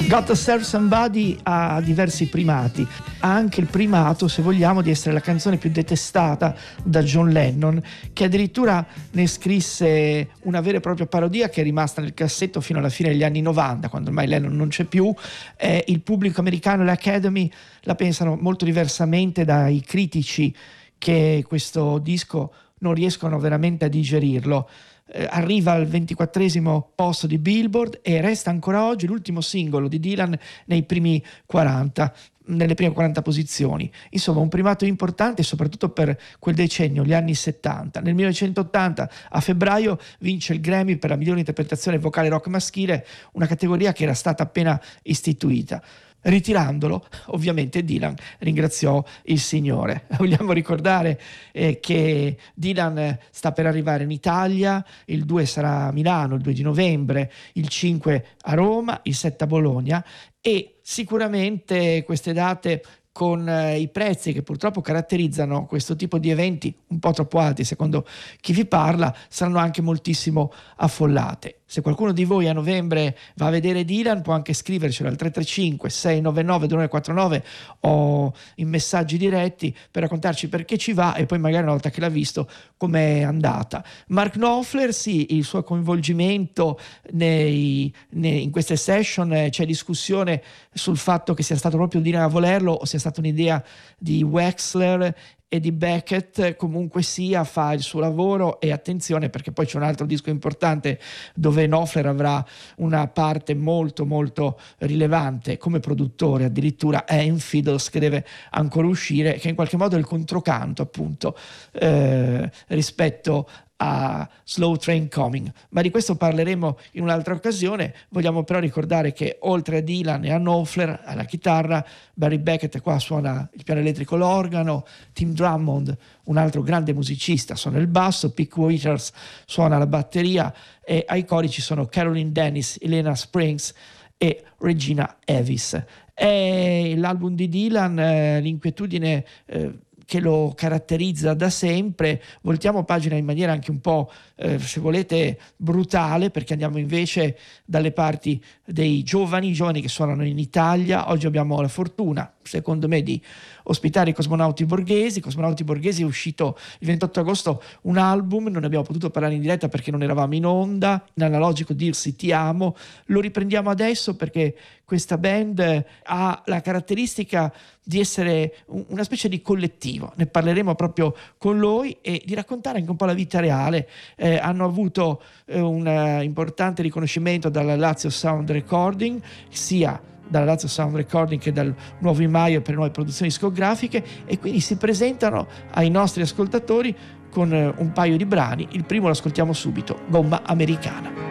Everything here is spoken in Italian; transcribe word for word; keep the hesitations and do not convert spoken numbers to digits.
Got to Serve Somebody ha diversi primati, ha anche il primato, se vogliamo, di essere la canzone più detestata da John Lennon, che addirittura ne scrisse una vera e propria parodia che è rimasta nel cassetto fino alla fine degli anni novanta, quando ormai Lennon non c'è più. Eh, il pubblico americano e l'Academy la pensano molto diversamente dai critici, che questo disco non riescono veramente a digerirlo. Eh, arriva al ventiquattresimo posto di Billboard e resta ancora oggi l'ultimo singolo di Dylan nei primi quaranta, nelle prime quaranta posizioni. Insomma, un primato importante soprattutto per quel decennio, gli anni settanta. Nel millenovecentottanta, a febbraio, vince il Grammy per la migliore interpretazione vocale rock maschile, una categoria che era stata appena istituita. Ritirandolo, ovviamente Dylan ringraziò il Signore. Vogliamo ricordare eh, che Dylan sta per arrivare in Italia, il due sarà a Milano, il due di novembre, il cinque a Roma, il sette a Bologna, e sicuramente queste date, con eh, i prezzi che purtroppo caratterizzano questo tipo di eventi un po' troppo alti secondo chi vi parla, saranno anche moltissimo affollate. Se qualcuno di voi a novembre va a vedere Dylan può anche scrivercelo al tre tre cinque sei nove nove due nove quattro nove o in messaggi diretti per raccontarci perché ci va e poi magari una volta che l'ha visto com'è andata. Mark Knopfler, sì, il suo coinvolgimento nei, nei, in queste session, eh, c'è discussione sul fatto che sia stato proprio Dylan a volerlo o sia stata un'idea di Wexler e di Beckett. Comunque sia, fa il suo lavoro, e attenzione perché poi c'è un altro disco importante dove Knopfler avrà una parte molto molto rilevante come produttore, addirittura Aim Fiddles, che deve ancora uscire, che in qualche modo è il controcanto appunto eh, rispetto a Slow Train Coming, ma di questo parleremo in un'altra occasione. Vogliamo però ricordare che oltre a Dylan e a Knopfler alla chitarra, Barry Beckett qua suona il piano elettrico, l'organo, Tim Drummond, un altro grande musicista, suona il basso, Pick Withers suona la batteria, e ai cori ci sono Caroline Dennis, Elena Springs e Regina Evis. È l'album di Dylan, eh, l'inquietudine eh, che lo caratterizza da sempre. Voltiamo pagina in maniera anche un po', eh, se volete, brutale, perché andiamo invece dalle parti dei giovani, giovani che suonano in Italia. Oggi abbiamo la fortuna, secondo me, di ospitare i Cosmonauti Borghesi. Cosmonauti Borghesi è uscito il ventotto agosto un album, non ne abbiamo potuto parlare in diretta perché non eravamo in onda, in analogico dirsi ti amo. Lo riprendiamo adesso perché questa band ha la caratteristica di essere una specie di collettivo. Ne parleremo proprio con lui e di raccontare anche un po' la vita reale. Eh, hanno avuto eh, un uh, importante riconoscimento dalla Lazio Sound Recording, sia dalla Lazio Sound Recording che dal Nuovo Imaio per nuove produzioni discografiche, e quindi si presentano ai nostri ascoltatori con uh, un paio di brani. Il primo lo ascoltiamo subito, Gomma Americana.